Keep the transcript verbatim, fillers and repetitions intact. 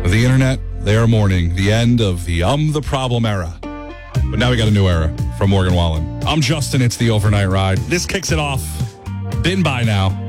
The internet, they are mourning the end of the um the problem era. But now we got a new era from Morgan Wallen. I'm Justin. It's the Overnight Ride. This kicks it off. Been by now.